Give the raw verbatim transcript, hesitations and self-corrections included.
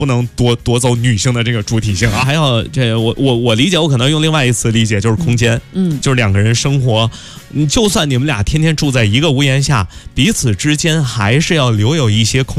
不能夺夺走女性的这个主体性啊。还有这我我我理解，我可能用另外一词理解，就是空间，嗯，就是两个人生活，就算你们俩天天住在一个屋檐下，彼此之间还是要留有一些空